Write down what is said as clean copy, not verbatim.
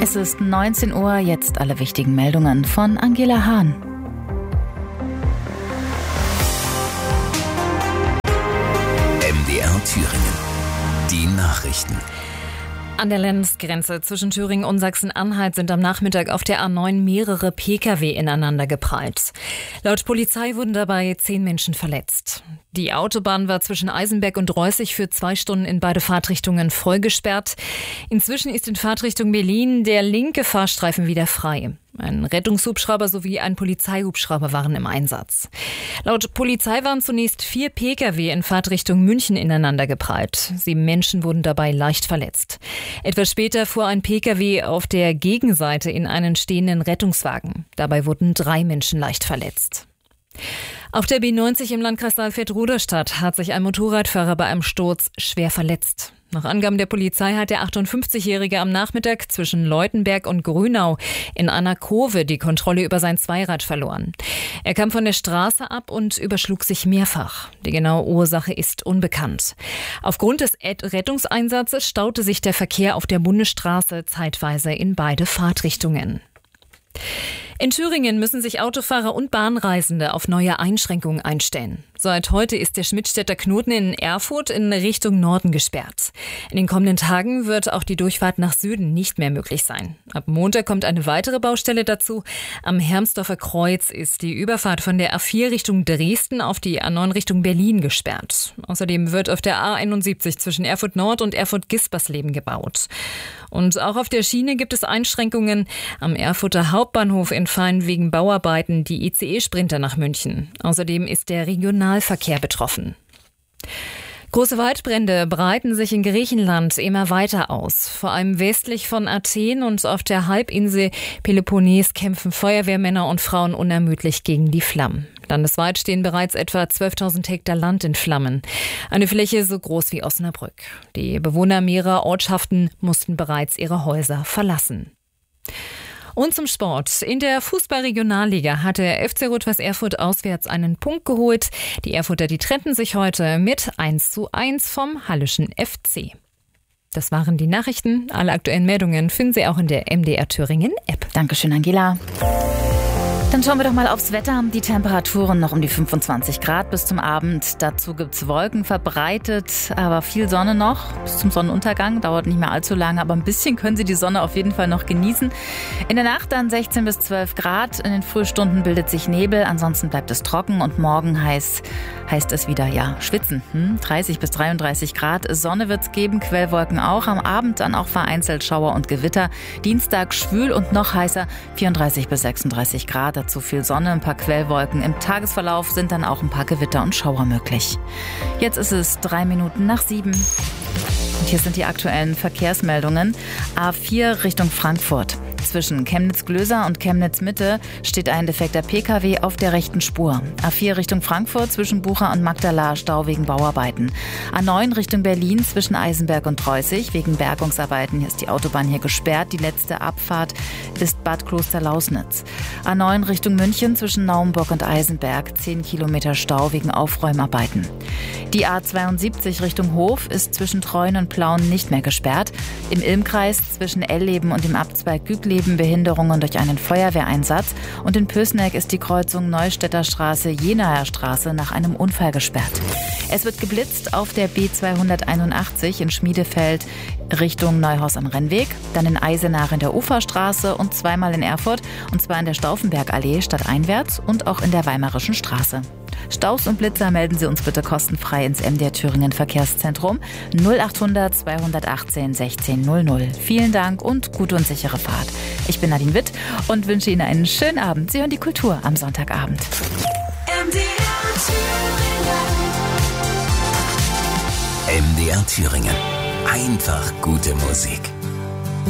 Es ist 19 Uhr, jetzt alle wichtigen Meldungen von Angela Hahn. MDR Thüringen. Die Nachrichten. An der Landesgrenze zwischen Thüringen und Sachsen-Anhalt sind am Nachmittag auf der A9 mehrere Pkw ineinander geprallt. Laut Polizei wurden dabei 10 Menschen verletzt. Die Autobahn war zwischen Eisenberg und Reußig für 2 Stunden in beide Fahrtrichtungen vollgesperrt. Inzwischen ist in Fahrtrichtung Berlin der linke Fahrstreifen wieder frei. Ein Rettungshubschrauber sowie ein Polizeihubschrauber waren im Einsatz. Laut Polizei waren zunächst 4 Pkw in Fahrtrichtung München ineinander geprallt. 7 Menschen wurden dabei leicht verletzt. Etwas später fuhr ein Pkw auf der Gegenseite in einen stehenden Rettungswagen. Dabei wurden 3 Menschen leicht verletzt. Auf der B90 im Landkreis Saalfeld-Ruderstadt hat sich ein Motorradfahrer bei einem Sturz schwer verletzt. Nach Angaben der Polizei hat der 58-Jährige am Nachmittag zwischen Leutenberg und Grünau in einer Kurve die Kontrolle über sein Zweirad verloren. Er kam von der Straße ab und überschlug sich mehrfach. Die genaue Ursache ist unbekannt. Aufgrund des Rettungseinsatzes staute sich der Verkehr auf der Bundesstraße zeitweise in beide Fahrtrichtungen. In Thüringen müssen sich Autofahrer und Bahnreisende auf neue Einschränkungen einstellen. Seit heute ist der Schmidtstädter Knoten in Erfurt in Richtung Norden gesperrt. In den kommenden Tagen wird auch die Durchfahrt nach Süden nicht mehr möglich sein. Ab Montag kommt eine weitere Baustelle dazu. Am Hermsdorfer Kreuz ist die Überfahrt von der A4 Richtung Dresden auf die A9 Richtung Berlin gesperrt. Außerdem wird auf der A71 zwischen Erfurt Nord und Erfurt Gispersleben gebaut. Und auch auf der Schiene gibt es Einschränkungen. Am Erfurter Hauptbahnhof entfallen wegen Bauarbeiten die ICE-Sprinter nach München. Außerdem ist der Regionalverkehr betroffen. Große Waldbrände breiten sich in Griechenland immer weiter aus. Vor allem westlich von Athen und auf der Halbinsel Peloponnes kämpfen Feuerwehrmänner und Frauen unermüdlich gegen die Flammen. Landesweit stehen bereits etwa 12.000 Hektar Land in Flammen. Eine Fläche so groß wie Osnabrück. Die Bewohner mehrerer Ortschaften mussten bereits ihre Häuser verlassen. Und zum Sport. In der Fußball-Regionalliga hat der FC Rot-Weiß Erfurt auswärts einen Punkt geholt. Die Erfurter, die trennten sich heute mit 1:1 vom Halleschen FC. Das waren die Nachrichten. Alle aktuellen Meldungen finden Sie auch in der MDR Thüringen App. Dankeschön, Angela. Dann schauen wir doch mal aufs Wetter. Die Temperaturen noch um die 25 Grad bis zum Abend. Dazu gibt's Wolken verbreitet, aber viel Sonne noch bis zum Sonnenuntergang. Dauert nicht mehr allzu lange, aber ein bisschen können Sie die Sonne auf jeden Fall noch genießen. In der Nacht dann 16 bis 12 Grad. In den Frühstunden bildet sich Nebel. Ansonsten bleibt es trocken und morgen heißt es wieder, schwitzen. 30 bis 33 Grad. Sonne wird's geben, Quellwolken auch. Am Abend dann auch vereinzelt Schauer und Gewitter. Dienstag schwül und noch heißer, 34 bis 36 Grad. Dazu viel Sonne, ein paar Quellwolken. Im Tagesverlauf sind dann auch ein paar Gewitter und Schauer möglich. Jetzt ist es 7:03. Und hier sind die aktuellen Verkehrsmeldungen. A4 Richtung Frankfurt. Zwischen Chemnitz-Glöser und Chemnitz-Mitte steht ein defekter Pkw auf der rechten Spur. A4 Richtung Frankfurt zwischen Bucha und Magdala Stau wegen Bauarbeiten. A9 Richtung Berlin zwischen Eisenberg und Reußig wegen Bergungsarbeiten. Hier ist die Autobahn hier gesperrt. Die letzte Abfahrt ist Bad Kloster-Lausnitz. A9 Richtung München zwischen Naumburg und Eisenberg. 10 Kilometer Stau wegen Aufräumarbeiten. Die A72 Richtung Hof ist zwischen Treuen und Plauen nicht mehr gesperrt. Im Ilmkreis zwischen Elleben und dem Abzweig Gügleben Behinderungen durch einen Feuerwehreinsatz und in Pößneck ist die Kreuzung Neustädter Straße-Jenaer Straße nach einem Unfall gesperrt. Es wird geblitzt auf der B281 in Schmiedefeld Richtung Neuhaus am Rennweg, dann in Eisenach in der Uferstraße und zweimal in Erfurt, und zwar in der Stauffenbergallee stadteinwärts und auch in der Weimarischen Straße. Staus und Blitzer melden Sie uns bitte kostenfrei ins MDR Thüringen Verkehrszentrum 0800 218 1600. Vielen Dank und gute und sichere Fahrt. Ich bin Nadine Witt und wünsche Ihnen einen schönen Abend. Sie hören die Kultur am Sonntagabend. MDR Thüringen. Einfach gute Musik.